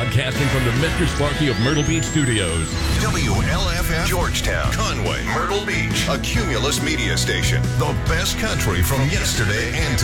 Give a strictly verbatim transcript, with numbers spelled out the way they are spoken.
Broadcasting from the Mister Sparky of Myrtle Beach Studios. W L F F, Georgetown, Conway, Myrtle Beach, a Cumulus media station. The best country from yesterday and